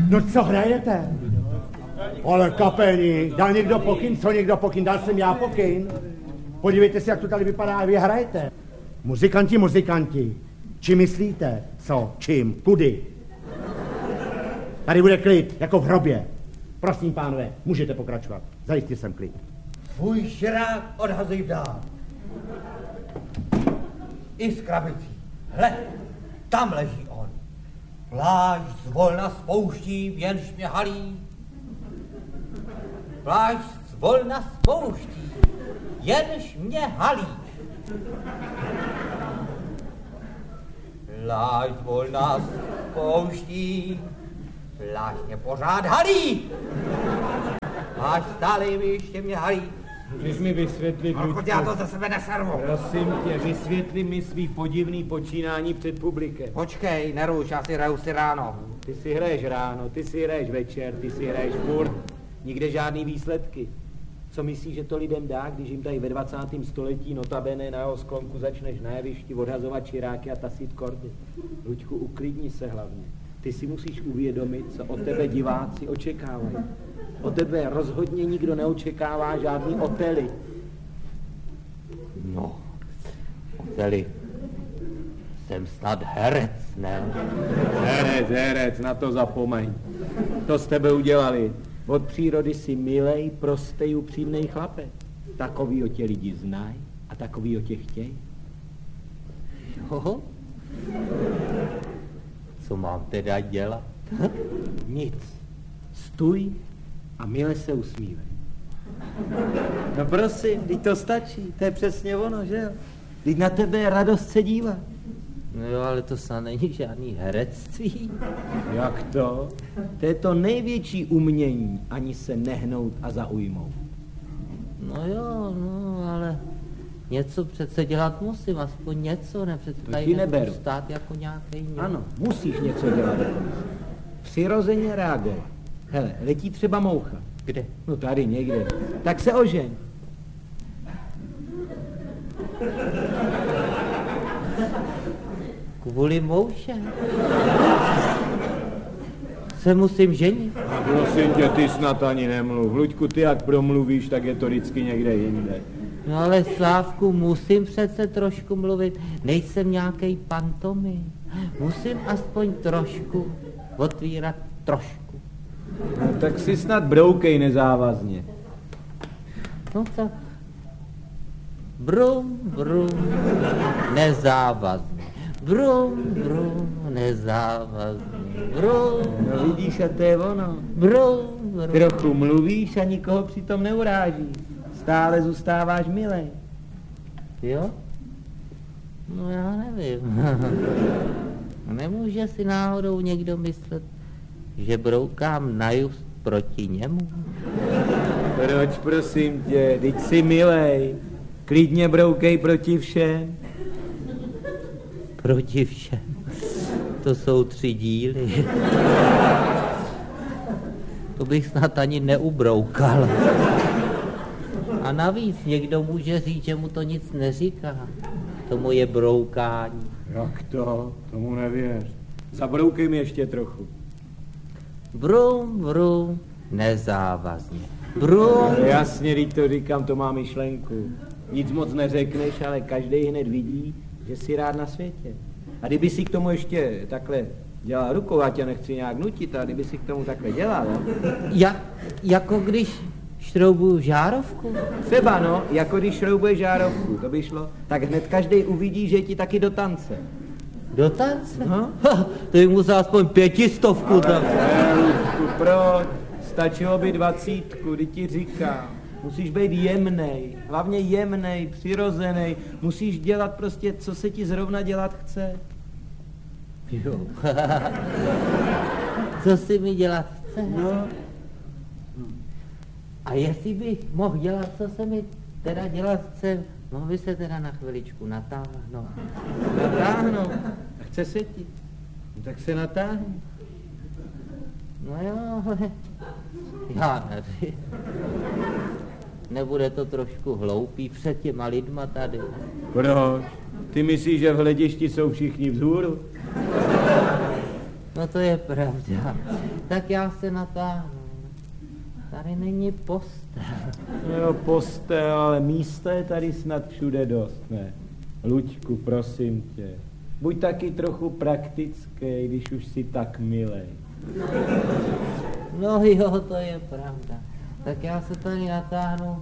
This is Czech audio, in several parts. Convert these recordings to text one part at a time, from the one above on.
No co hrajete? Ale kapelní, dal někdo pokyn? Co někdo pokyn? Dal jsem já pokyn? Podívejte se, jak to tady vypadá a vy hrajete. Muzikanti, čím myslíte? Co? Čím? Kudy? Tady bude klid, jako v hrobě. Prosím, pánové, můžete pokračovat. Zajistil jsem klid. Tvůj širák odhazuj dál. I s krabicí. Hle, tam leží on. Plášť zvolna spouští, jenž mě halí. Plášť zvolna spouští, jenž mě halí. Plášť zvolna spouští, plášť mě pořád halí. Plášť stále ještě mě halí. Můžeš mi vysvětlit, Luďku? Já to ze sebe neservu. Prosím tě, vysvětli mi svý podivný počínání před publikem. Počkej, neruš, já si hraju si ráno. Ty si hraješ ráno, ty si hraješ večer, ty si hraješ furt. Nikde žádný výsledky. Co myslíš, že to lidem dá, když jim tady ve 20. století notabene na jeho sklonku začneš na jevišti odhazovat čiráky a tasit kordy? Luďku, uklidni se hlavně. Ty si musíš uvědomit, co od tebe diváci očekávají. Od tebe rozhodně nikdo neočekává žádný Otely. No, Otely, jsem snad herec, ne? Herec, na to zapomeň. To z tebe udělali. Od přírody si milej, prostej, upřímnej chlapec. Takovýho tě lidi znají a takovýho tě chtějí. Jo? Co mám teda dělat? Nic. Stůj a mile se usmívej. No prosím, teď to stačí, to je přesně ono, že jo? Teď na tebe je radost se dívat. No jo, ale to snad není žádný herectví. Jak to? To je to největší umění, ani se nehnout a zaujmout. No jo, no, ale něco přece dělat musím, aspoň něco, ne přece To tady ti neberu. stát jako nějaký. Ano, musíš něco dělat. Přirozeně reagovat. Hele, letí třeba moucha. Kde? No tady někde. Tak se ožeň. Kvůli mouše? Se musím ženit? Prosím tě, ty snad ani nemluv. Luďku, ty jak promluvíš, tak je to vždycky někde jinde. No ale Slávku, musím přece trošku mluvit. Nejsem nějaký pantomy. Musím aspoň trošku otvírat trošku. No, tak si snad broukej nezávazně. No tak. Brum, brum, nezávazně. Brum, brum, nezávazně. Brum, No vidíš, a to je ono. brum, brum. Trochu mluvíš a nikoho přitom neurážíš. Stále zůstáváš milej. Jo? No já nevím. Nemůže si náhodou někdo myslet, že broukám na just proti němu? Proč, prosím tě, teď si milej. Klidně broukej proti všem. Proti všem. To jsou 3 díly. To bych snad ani neubroukal. A navíc někdo může říct, že mu to nic neříká. To moje broukání. Jak to? Tomu nevěř. Zabroukej mi ještě trochu. Brum, brum, nezávazně. Brum. Jasně, teď to říkám, to má myšlenku. Nic moc neřekneš, ale každý hned vidí, že jsi rád na světě. A kdyby si k tomu ještě takhle dělal rukou, já tě nechci nějak nutit, a kdyby si k tomu takhle dělal, Jako když šroubuju žárovku? třeba no, jako když šroubuješ žárovku, to by šlo, tak hned každý uvidí, že je ti taky do tance. Do tance? No. Ha, to bych musel aspoň 500 tam. Luďku, proč? Stačilo by 20, kdy ti říkám. Musíš být jemnej, hlavně jemnej, přirozenej. Musíš dělat prostě, co se ti zrovna dělat chce. Jo. Co si mi dělat chce? No. A jestli bych mohl dělat, co se mi teda dělat chce, mohl by se teda na chviličku natáhnout. Natáhnout. A chce se ti. No, tak se natáhni. No jo, ale já nevím. Nebude to trošku hloupý před těma lidma tady? Proč? Ty myslíš, že v hledišti jsou všichni vzhůru? No No to je pravda. Tak já se natáhnu. Tady není postel. No postel, ale místa je tady snad všude dost, ne? Luďku, prosím tě, buď taky trochu praktický, když už si tak milej. No jo, to je pravda. Tak já se tady natáhnu.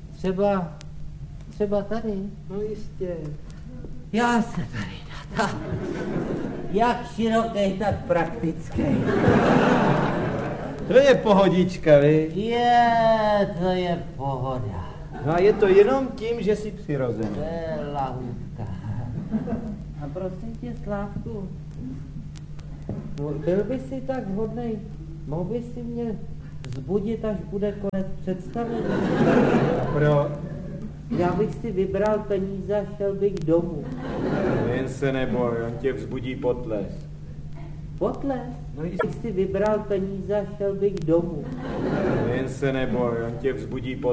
Třeba tady. No jistě. Já se tady natáhnu. Jak široký, tak praktický. To je pohodička, vi? To je pohoda. No a je to jenom tím, že jsi přirozený. To je lahůdka. A prosím tě, Slávku, byl by si tak hodnej, mohl by si mě zbudit, až bude konec představení. Proč? Já bych si vybral peníze a šel bych domů. Jen se neboj, on tě vzbudí potles. Potles? No, bych si vybral peníze a šel bych domů. Jen se neboj, on tě vzbudí potles.